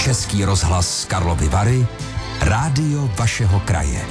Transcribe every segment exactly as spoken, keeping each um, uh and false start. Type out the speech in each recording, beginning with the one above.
Český rozhlas Karlovy Vary, rádio vašeho kraje.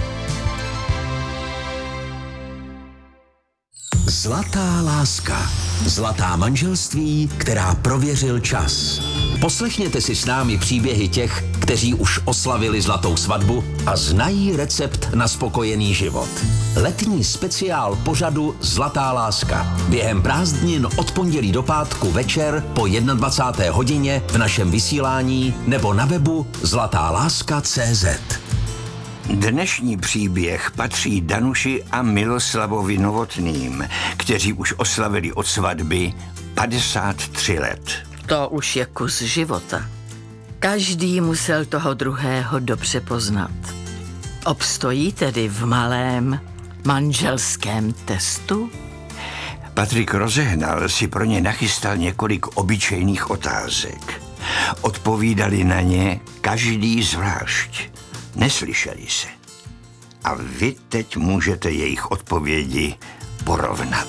Zlatá láska. Zlatá manželství, která prověřil čas. Poslechněte si s námi příběhy těch, kteří už oslavili zlatou svatbu a znají recept na spokojený život. Letní speciál pořadu Zlatá láska. Během prázdnin od pondělí do pátku večer po dvacáté jedné hodině v našem vysílání nebo na webu zlatá láska tečka cé zet. Dnešní příběh patří Danuši a Miloslavovi Novotným, kteří už oslavili od svatby padesát tři let. To už je kus života. Každý musel toho druhého dobře poznat. Obstojí tedy v malém manželském testu? Patrik Rozehnal si pro ně nachystal několik obyčejných otázek. Odpovídali na ně každý zvlášť. Neslyšeli se. A vy teď můžete jejich odpovědi porovnat.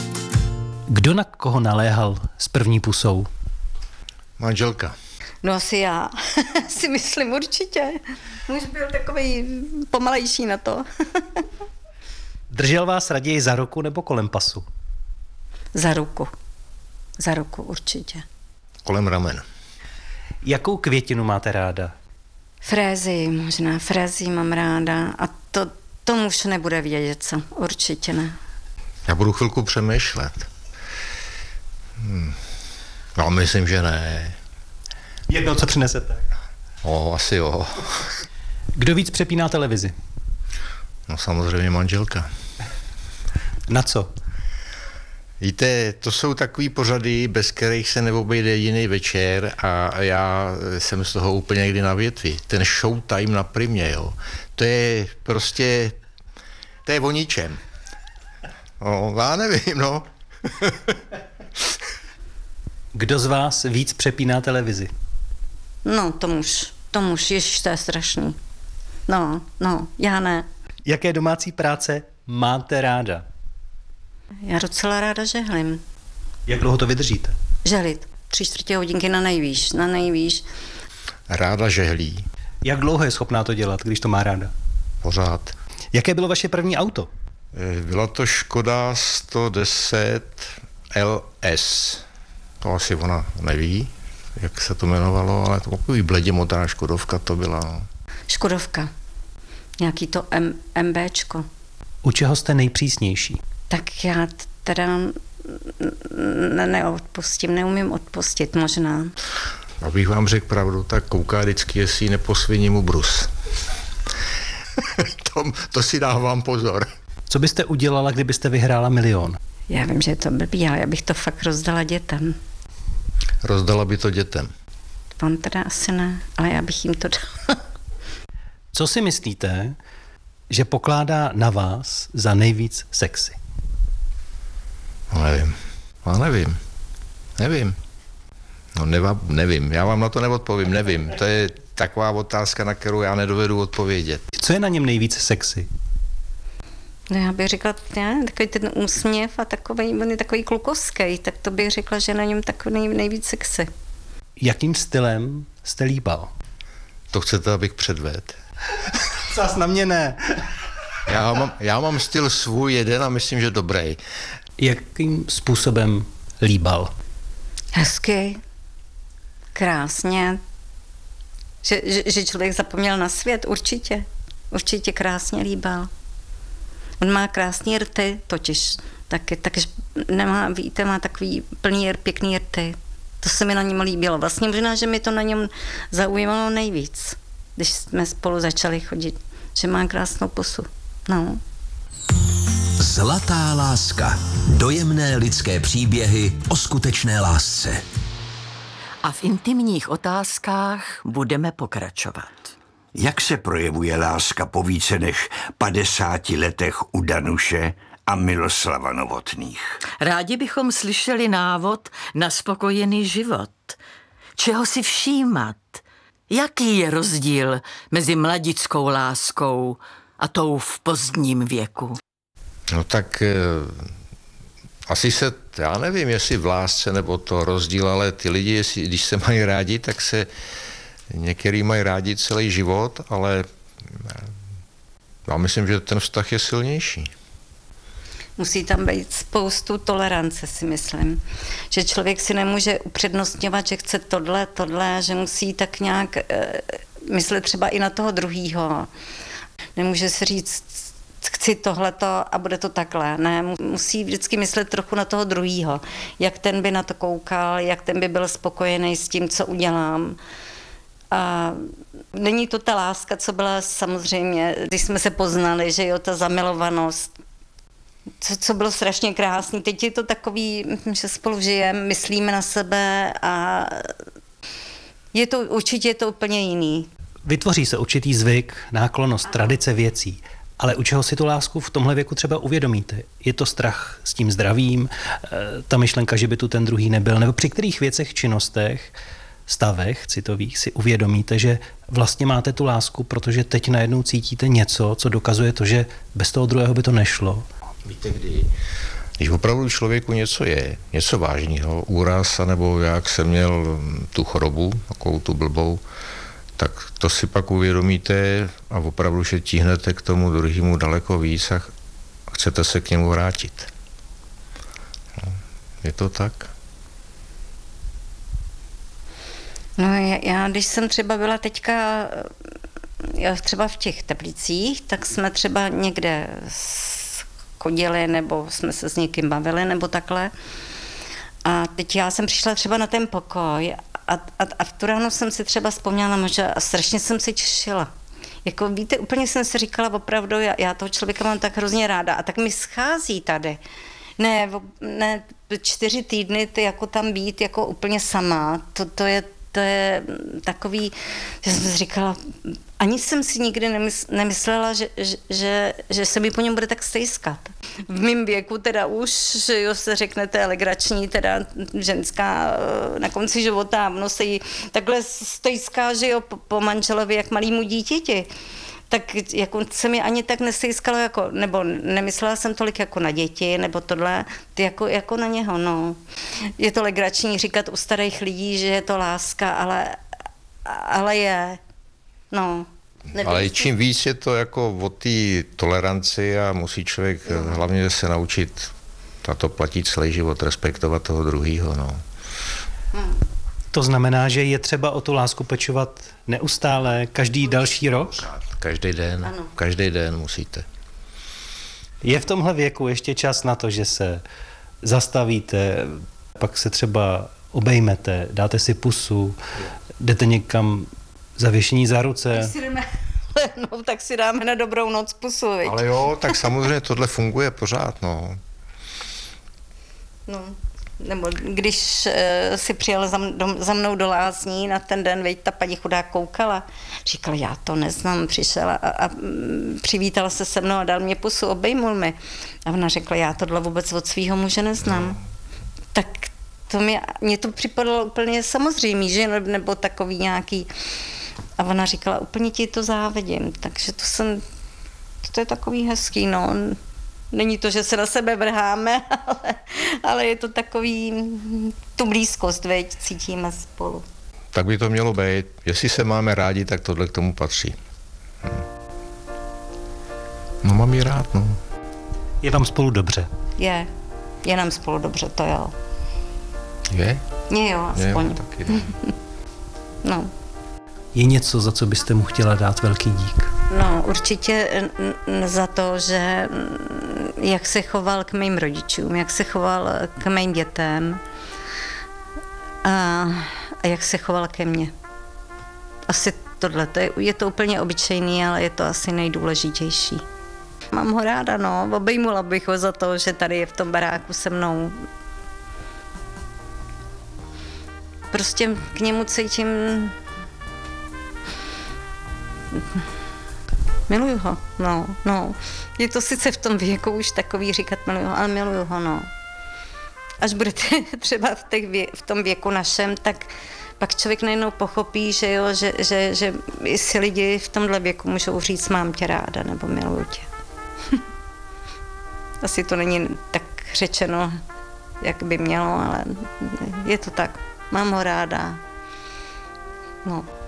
Kdo na koho naléhal s první pusou? Manželka. No asi já. si myslím určitě. Muž byl takovej pomalejší na to. Držel vás raději za ruku nebo kolem pasu? Za ruku. Za ruku určitě. Kolem ramen. Jakou květinu máte ráda? Frézy, možná frézy mám ráda a to, to muž nebude vědět, co. Určitě ne. Já budu chvilku přemýšlet. Hmm. No, myslím, že ne. Jedno, co přinesete? O, asi jo. Kdo víc přepíná televizi? No samozřejmě manželka. Na co? Víte, to jsou takový pořady, bez kterých se neobejde jiný večer a já jsem z toho úplně někdy na větvi. Ten Showtime na Primě, jo. To je prostě, to je o ničem. No, já nevím, no. Kdo z vás víc přepíná televizi? No, to muž. To muž, ježiš, to je strašný. No, no, já ne. Jaké domácí práce máte ráda? Já docela ráda žehlím. Jak dlouho to vydržíte? Žehlit. Tři čtvrtě hodinky na nejvýš, na nejvýš. Ráda žehlí. Jak dlouho je schopná to dělat, když to má ráda? Pořád. Jaké bylo vaše první auto? Byla to Škoda sto deset el es. To asi ona neví, jak se to jmenovalo, ale to takový bledě modrá Škodovka to byla. Škodovka. Nějaký to M, MBčko. U čeho jste nejpřísnější? Tak já teda ne, neodpustím, neumím odpustit možná. Abych vám řekl pravdu, tak kouká vždycky, jestli neposviní mu brus. to, to si dávám pozor. Co byste udělala, kdybyste vyhrála milion? Já vím, že je to blbý, ale já bych to fakt rozdala dětem. Rozdala by to dětem? On teda asi ne, ale já bych jim to dala. Co si myslíte, že pokládá na vás za nejvíc sexy? No nevím. No nevím. Nevím. No neva, nevím. Já vám na to neodpovím. Nevím. To je taková otázka, na kterou já nedovedu odpovědět. Co je na něm nejvíc sexy? No já bych řekla, ne, takový ten úsměv a takový, on je takový klukovský, tak to bych řekla, že na něm takový nej, nejvíc sexy. Jakým stylem jste líbal? To chcete, abych předvedl? Zas na mě ne. Já mám, já mám styl svůj jeden a myslím, že dobrý. Jakým způsobem líbal? Hezky, krásně, že, že, že člověk zapomněl na svět, určitě, určitě krásně líbal. On má krásný rty, totiž taky, takže nemá, víte, má takový plný, pěkný rty. To se mi na něm líbilo. Vlastně možná, že mi to na něm zaujímalo nejvíc, když jsme spolu začali chodit, že má krásnou pusu. No. Zlatá láska. Dojemné lidské příběhy o skutečné lásce. A v intimních otázkách budeme pokračovat. Jak se projevuje láska po více než padesáti letech u Danuše a Miloslava Novotných? Rádi bychom slyšeli návod na spokojený život. Čeho si všímat? Jaký je rozdíl mezi mladickou láskou a tou v pozdním věku? No tak e, asi se, já nevím, jestli v lásce nebo to rozdíl, ale ty lidi, jestli, když se mají rádi, tak se Některý mají rádi celý život, ale já myslím, že ten vztah je silnější. Musí tam být spoustu tolerance, si myslím. Že člověk si nemůže upřednostňovat, že chce tohle, tohle, že musí tak nějak e, myslet třeba i na toho druhýho. Nemůže si říct, chci tohleto a bude to takhle. Ne, musí vždycky myslet trochu na toho druhýho. Jak ten by na to koukal, jak ten by byl spokojený s tím, co udělám. A není to ta láska, co byla samozřejmě, když jsme se poznali, že jo, ta zamilovanost, co, co bylo strašně krásný. Teď je to takový, že spolu žijeme, myslíme na sebe a je to, určitě je to úplně jiný. Vytvoří se určitý zvyk, náklonnost, tradice věcí. Ale u čeho si tu lásku v tomhle věku třeba uvědomíte? Je to strach s tím zdravím, ta myšlenka, že by tu ten druhý nebyl, nebo při kterých věcech, činnostech, stavech citových si uvědomíte, že vlastně máte tu lásku, protože teď najednou cítíte něco, co dokazuje to, že bez toho druhého by to nešlo. Víte kdy? Když opravdu člověku něco je, něco vážného, úraz, nebo jak jsem měl tu chorobu, takovou tu blbou, tak to si pak uvědomíte a opravdu se tíhnete k tomu druhému daleko víc a chcete se k němu vrátit. No, je to tak? No já, já, když jsem třeba byla teďka, já třeba v těch Teplicích, tak jsme třeba někde chodili, nebo jsme se s někým bavili, nebo takhle. A teď já jsem přišla třeba na ten pokoj a, a, a v tu ráno jsem si třeba vzpomněla možná a strašně jsem se těšila. Jako víte, úplně jsem si říkala opravdu, já, já toho člověka mám tak hrozně ráda a tak mi schází tady. Ne, ne čtyři týdny ty jako tam být jako úplně sama, to, to je To je takový, že jsem si říkala, ani jsem si nikdy nemyslela, že, že, že se mi po něm bude tak stejskat. V mém věku teda už, že jo, se řeknete legrační, teda ženská na konci života, ono se jí takhle stejská, že jo, po, po manželovi, jak malýmu dítěti. Tak jako se mi ani tak nestejskalo, jako, nebo nemyslela jsem tolik jako na děti, nebo tohle, ty jako, jako na něho, no. Je to legrační říkat u starých lidí, že je to láska, ale, ale je, no. Nebyl ale čím víc je to jako o té toleranci a musí člověk no. hlavně se naučit, a to platí celý život, respektovat toho druhýho, no. Hmm. To znamená, že je třeba o tu lásku pečovat neustále, každý další rok? Každý den, ano. Každý den musíte. Je v tomhle věku ještě čas na to, že se zastavíte, pak se třeba obejmete, dáte si pusu, jdete někam zavěšení za ruce? No, tak si dáme na dobrou noc pusu, viď? Ale jo, tak samozřejmě tohle funguje pořád, no. No. Nebo když uh, si přijel za, do, za mnou do lázní na ten den, veď ta paní chudá koukala, říkala, já to neznám, přišel a, a přivítala se se mnou a dal mě pusu, obejmul mi. A ona řekla, já tohle vůbec od svýho muže neznám. No. Tak to mě, mě to připadalo úplně samozřejmé, že nebo takový nějaký. A ona říkala, úplně ti to závidím, takže to jsem, to je takový hezký, no. Není to, že se na sebe vrháme, ale, ale je to takový, tu blízkost, veď, cítíme spolu. Tak by to mělo být. Jestli se máme rádi, tak tohle k tomu patří. No mám ji rád, no. Je vám spolu dobře? Je. Je nám spolu dobře, to jo. Je? Je jo, aspoň. Je, taky, no. No. Je něco, za co byste mu chtěla dát velký dík? No, určitě za to, že jak se choval k mým rodičům, jak se choval k mým dětem a, a jak se choval ke mně. Asi tohle, to je, je to úplně obyčejný, ale je to asi nejdůležitější. Mám ho ráda, no, obejmula bych ho za to, že tady je v tom baráku se mnou. Prostě k němu cítím... Miluju ho, no, no. Je to sice v tom věku už takový říkat miluju ho, ale miluju ho, no. Až budete třeba v, těch vě, v tom věku našem, tak pak člověk najednou pochopí, že jo, že, že, že si lidi v tomhle věku můžou říct, mám tě ráda, nebo miluju tě. Asi to není tak řečeno, jak by mělo, ale je to tak. Mám ho ráda. No.